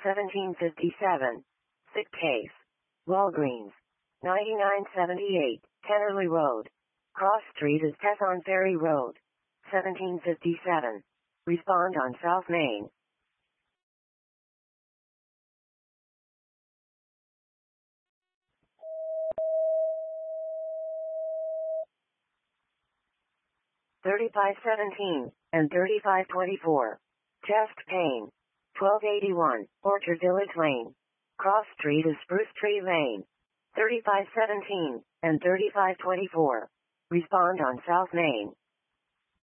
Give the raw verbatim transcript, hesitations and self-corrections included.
seventeen fifty-seven. Sick case. Walgreens. ninety-nine seventy-eight, Kennerly Road. Cross Street is Tesson Ferry Road. seventeen fifty-seven. Respond on South Main. thirty-five seventeen and thirty-five twenty-four. Chest pain. twelve eighty-one, Orchard Village Lane. Cross Street is Spruce Tree Lane. thirty-five seventeen and thirty-five twenty-four. Respond on South Main.